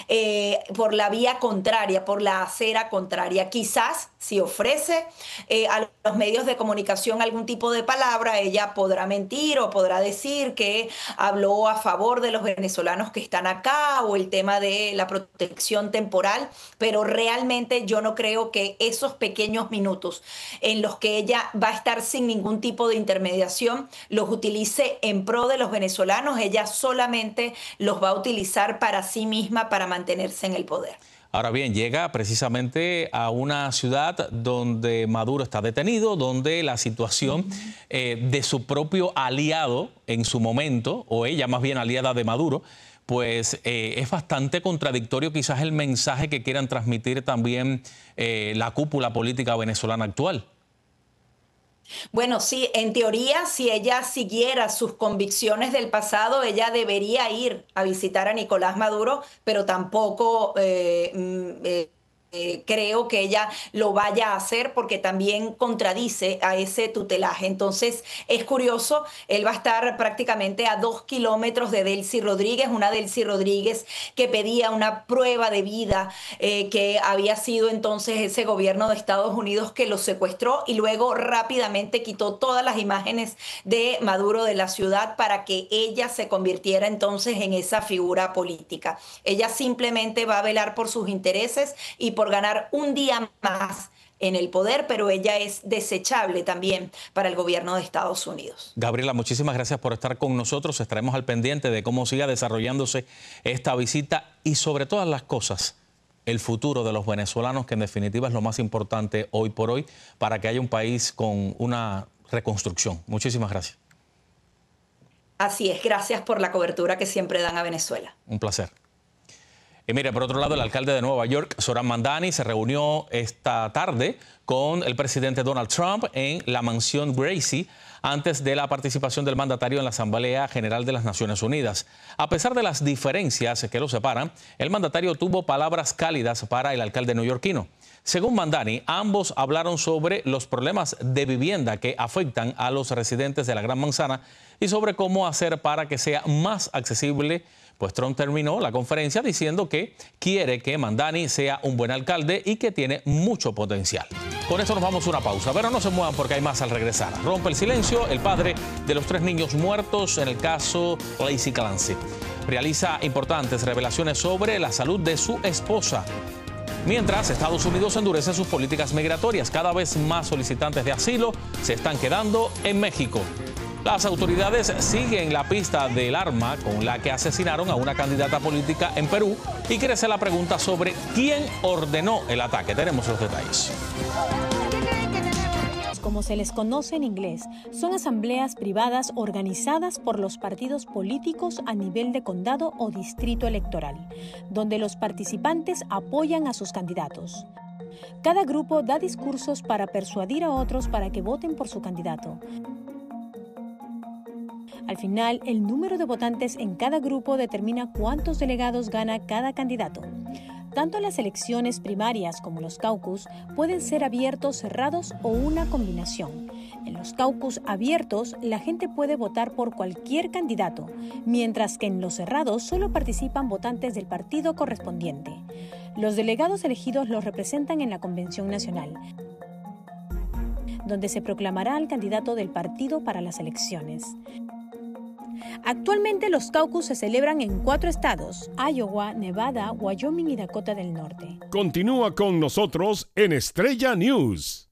por la vía contraria, por la acera contraria. Quizás si ofrece a los medios de comunicación algún tipo de palabra, ella podrá mentir o podrá decir que habló a favor de los venezolanos que están acá o el tema de la protección temporal, pero realmente yo no creo que esos pequeños minutos en los que ella va a estar sin ningún tipo de intermediación los utilice en pro de los venezolanos. Ella solamente los va a utilizar para sí misma, para mantenerse en el poder. Ahora bien, llega precisamente a una ciudad donde Maduro está detenido, donde la situación de su propio aliado en su momento, o ella más bien aliada de Maduro, pues es bastante contradictorio quizás el mensaje que quieran transmitir también la cúpula política venezolana actual. Bueno, sí, en teoría, si ella siguiera sus convicciones del pasado, ella debería ir a visitar a Nicolás Maduro, pero tampoco creo que ella lo vaya a hacer porque también contradice a ese tutelaje. Entonces, es curioso, él va a estar prácticamente a 2 kilómetros de Delcy Rodríguez, una Delcy Rodríguez que pedía una prueba de vida, que había sido entonces ese gobierno de Estados Unidos que lo secuestró y luego rápidamente quitó todas las imágenes de Maduro de la ciudad para que ella se convirtiera entonces en esa figura política. Ella simplemente va a velar por sus intereses y por ganar un día más en el poder, pero ella es desechable también para el gobierno de Estados Unidos. Gabriela, muchísimas gracias por estar con nosotros. Estaremos al pendiente de cómo siga desarrollándose esta visita y sobre todas las cosas, el futuro de los venezolanos, que en definitiva es lo más importante hoy por hoy para que haya un país con una reconstrucción. Muchísimas gracias. Así es, gracias por la cobertura que siempre dan a Venezuela. Un placer. Y mire, por otro lado, el alcalde de Nueva York, Zohran Mamdani, se reunió esta tarde con el presidente Donald Trump en la mansión Gracie antes de la participación del mandatario en la Asamblea General de las Naciones Unidas. A pesar de las diferencias que lo separan, el mandatario tuvo palabras cálidas para el alcalde neoyorquino. Según Mamdani, ambos hablaron sobre los problemas de vivienda que afectan a los residentes de la Gran Manzana y sobre cómo hacer para que sea más accesible. Pues Trump terminó la conferencia diciendo que quiere que Mamdani sea un buen alcalde y que tiene mucho potencial. Con esto nos vamos a una pausa, pero no se muevan porque hay más al regresar. Rompe el silencio el padre de los 3 niños muertos en el caso Laci Clancy. Realiza importantes revelaciones sobre la salud de su esposa. Mientras, Estados Unidos endurece sus políticas migratorias. Cada vez más solicitantes de asilo se están quedando en México. Las autoridades siguen la pista del arma con la que asesinaron a una candidata política en Perú y crece la pregunta sobre quién ordenó el ataque. Tenemos los detalles. Como se les conoce en inglés, son asambleas privadas organizadas por los partidos políticos a nivel de condado o distrito electoral, donde los participantes apoyan a sus candidatos. Cada grupo da discursos para persuadir a otros para que voten por su candidato. Al final, el número de votantes en cada grupo determina cuántos delegados gana cada candidato. Tanto las elecciones primarias como los caucus pueden ser abiertos, cerrados o una combinación. En los caucus abiertos, la gente puede votar por cualquier candidato, mientras que en los cerrados solo participan votantes del partido correspondiente. Los delegados elegidos los representan en la Convención Nacional, donde se proclamará al candidato del partido para las elecciones. Actualmente los caucus se celebran en 4 estados: Iowa, Nevada, Wyoming y Dakota del Norte. Continúa con nosotros en Estrella News.